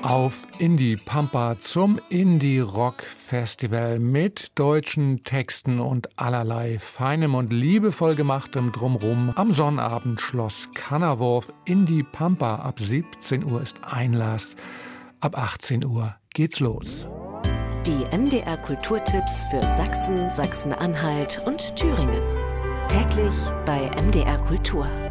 auf Indie Pampa zum Indie Rock Festival mit deutschen Texten und allerlei feinem und liebevoll gemachtem Drumrum. Am Sonnabend Schloss Kannerwurf, Indie Pampa. Ab 17 Uhr ist Einlass. Ab 18 Uhr geht's los. Die MDR Kulturtipps für Sachsen, Sachsen-Anhalt und Thüringen. Täglich bei MDR Kultur.